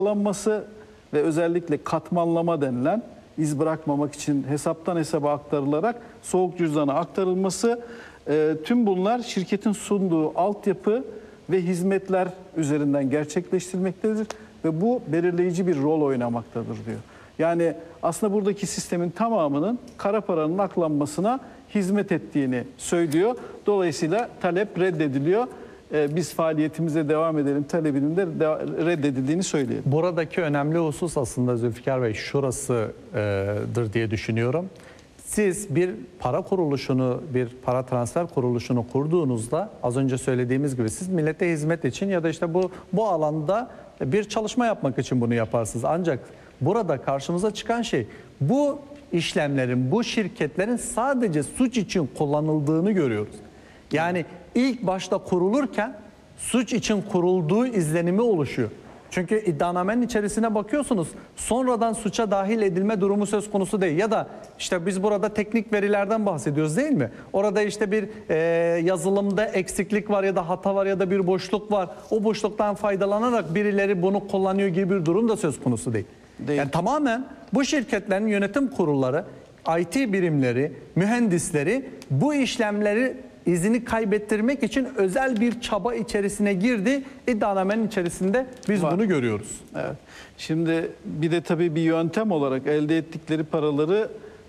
Sağlanması ve özellikle katmanlama denilen iz bırakmamak için hesaptan hesaba aktarılarak soğuk cüzdana aktarılması, tüm bunlar şirketin sunduğu altyapı ve hizmetler üzerinden gerçekleştirilmektedir ve bu belirleyici bir rol oynamaktadır diyor. Yani aslında buradaki sistemin tamamının kara paranın aklanmasına hizmet ettiğini söylüyor. Dolayısıyla talep reddediliyor. Biz faaliyetimize devam edelim talebinin de reddedildiğini söyleyelim. Buradaki önemli husus aslında Zülfikar Bey şurasıdır diye düşünüyorum. Siz bir para kuruluşunu, bir para transfer kuruluşunu kurduğunuzda az önce söylediğimiz gibi siz millete hizmet için ya da işte bu alanda bir çalışma yapmak için bunu yaparsınız. Ancak burada karşımıza çıkan şey bu işlemlerin, bu şirketlerin sadece suç için kullanıldığını görüyoruz. Yani ilk başta kurulurken suç için kurulduğu izlenimi oluşuyor. Çünkü iddianamenin içerisine bakıyorsunuz, sonradan suça dahil edilme durumu söz konusu değil. Ya da işte biz burada teknik verilerden bahsediyoruz değil mi? Orada işte bir yazılımda eksiklik var ya da hata var ya da bir boşluk var. O boşluktan faydalanarak birileri bunu kullanıyor gibi bir durum da söz konusu değil. Yani tamamen bu şirketlerin yönetim kurulları, IT birimleri, mühendisleri bu işlemleri izini kaybettirmek için özel bir çaba içerisine girdi. İddianamenin içerisinde biz bunu görüyoruz. Evet. Şimdi bir de tabii bir yöntem olarak elde ettikleri paraları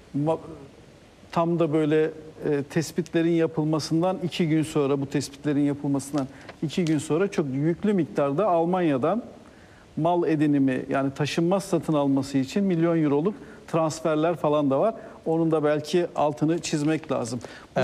tam da böyle tespitlerin yapılmasından 2 gün sonra, bu tespitlerin yapılmasından 2 gün sonra çok yüklü miktarda Almanya'dan mal edinimi, yani taşınmaz satın alması için milyon euroluk transferler falan da var. Onun da belki altını çizmek lazım.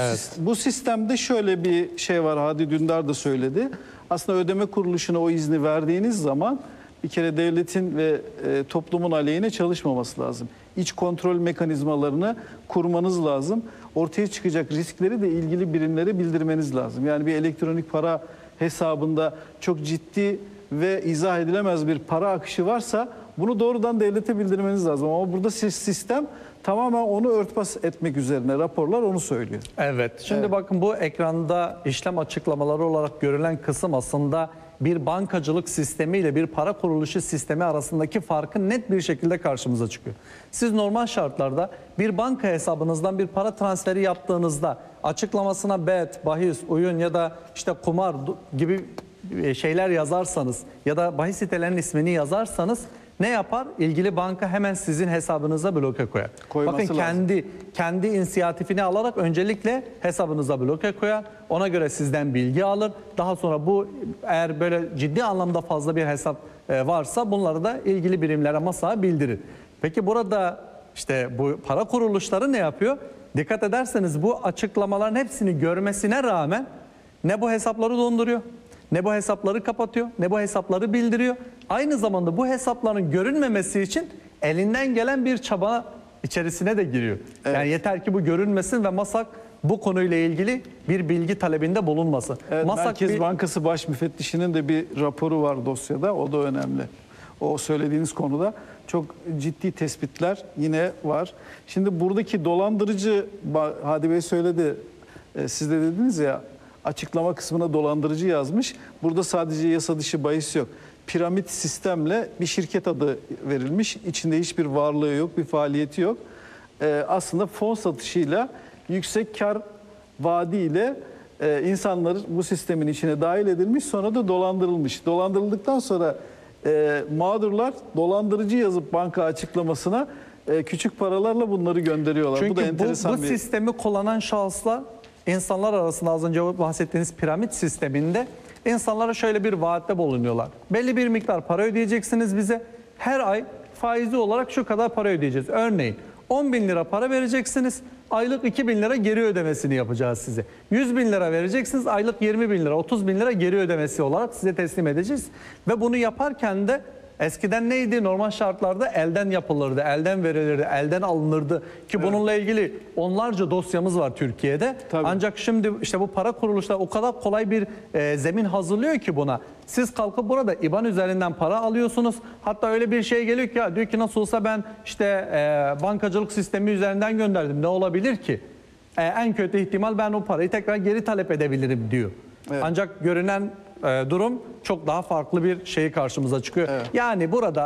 Bu sistemde şöyle bir şey var, Hadi Dündar da söyledi. Aslında ödeme kuruluşuna o izni verdiğiniz zaman bir kere devletin ve toplumun aleyhine çalışmaması lazım. İç kontrol mekanizmalarını kurmanız lazım. Ortaya çıkacak riskleri de ilgili birimlere bildirmeniz lazım. Yani bir elektronik para hesabında çok ciddi ve izah edilemez bir para akışı varsa bunu doğrudan devlete bildirmeniz lazım. Ama burada sistem tamamen onu örtbas etmek üzerine, raporlar onu söylüyor. Evet. Şimdi bakın, bu ekranda işlem açıklamaları olarak görülen kısım aslında bir bankacılık sistemi ile bir para kuruluşu sistemi arasındaki farkı net bir şekilde karşımıza çıkıyor. Siz normal şartlarda bir banka hesabınızdan bir para transferi yaptığınızda açıklamasına bet, bahis, oyun ya da işte kumar gibi şeyler yazarsanız ya da bahis sitelerinin ismini yazarsanız ne yapar? İlgili banka hemen sizin hesabınıza bloke koyar. Bakın, kendi inisiyatifini alarak öncelikle hesabınıza bloke koyar. Ona göre sizden bilgi alır. Daha sonra bu, eğer böyle ciddi anlamda fazla bir hesap varsa bunları da ilgili birimlere, masaya bildirir. Peki burada işte bu para kuruluşları ne yapıyor? Dikkat ederseniz bu açıklamaların hepsini görmesine rağmen ne bu hesapları donduruyor, ne bu hesapları kapatıyor, ne bu hesapları bildiriyor. Aynı zamanda bu hesapların görünmemesi için elinden gelen bir çaba içerisine de giriyor. Evet. Yani yeter ki bu görünmesin ve MASAK bu konuyla ilgili bir bilgi talebinde bulunmasın. Evet, Merkez Bankası Baş Müfettişinin de bir raporu var dosyada, o da önemli. O söylediğiniz konuda çok ciddi tespitler yine var. Şimdi buradaki dolandırıcı, Hadi Bey söyledi, siz de dediniz ya, açıklama kısmına dolandırıcı yazmış. Burada sadece yasa dışı bahis yok. Piramit sistemle bir şirket adı verilmiş. İçinde hiçbir varlığı yok, bir faaliyeti yok. Aslında fon satışıyla yüksek kar vaadiyle insanlar bu sistemin içine dahil edilmiş, sonra da dolandırılmış. Dolandırıldıktan sonra mağdurlar dolandırıcı yazıp banka açıklamasına küçük paralarla bunları gönderiyorlar. Çünkü bu da enteresan bu sistemi kullanan şahıslar, İnsanlar arasında az önce bahsettiğiniz piramit sisteminde insanlara şöyle bir vaatte bulunuyorlar. Belli bir miktar para ödeyeceksiniz bize. Her ay faizi olarak şu kadar para ödeyeceğiz. Örneğin 10 bin lira para vereceksiniz. Aylık 2 bin lira geri ödemesini yapacağız size. 100 bin lira vereceksiniz. Aylık 20 bin lira, 30 bin lira geri ödemesi olarak size teslim edeceğiz. Ve bunu yaparken de eskiden neydi? Normal şartlarda elden yapılırdı, elden verilirdi, elden alınırdı. Ki bununla ilgili onlarca dosyamız var Türkiye'de. Tabii. Ancak şimdi işte bu para kuruluşları o kadar kolay bir zemin hazırlıyor ki buna. Siz kalkıp burada IBAN üzerinden para alıyorsunuz. Hatta öyle bir şey geliyor ki, ya diyor ki nasıl olsa ben işte bankacılık sistemi üzerinden gönderdim. Ne olabilir ki? En kötü ihtimal ben o parayı tekrar geri talep edebilirim diyor. Evet. Ancak görünen durum çok daha farklı bir şey karşımıza çıkıyor. Evet. Yani burada